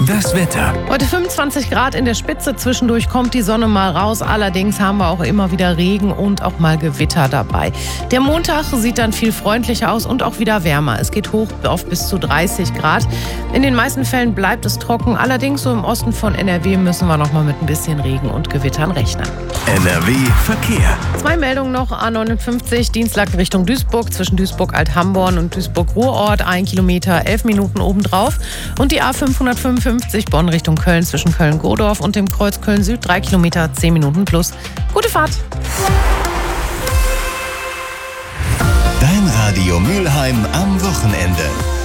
Das Wetter. Heute 25 Grad in der Spitze, zwischendurch kommt die Sonne mal raus. Allerdings haben wir auch immer wieder Regen und auch mal Gewitter dabei. Der Montag sieht dann viel freundlicher aus und auch wieder wärmer. Es geht hoch auf bis zu 30 Grad. In den meisten Fällen bleibt es trocken. Allerdings so im Osten von NRW müssen wir noch mal mit ein bisschen Regen und Gewittern rechnen. NRW Verkehr. 2 Meldungen noch. A59 Dienstag Richtung Duisburg, zwischen Duisburg-Althamborn und Duisburg-Ruhrort. 1 Kilometer, 11 Minuten obendrauf. Und die A555 Bonn Richtung Köln zwischen Köln-Godorf und dem Kreuz Köln-Süd. 3 Kilometer, 10 Minuten plus. Gute Fahrt. Dein Radio Mülheim am Wochenende.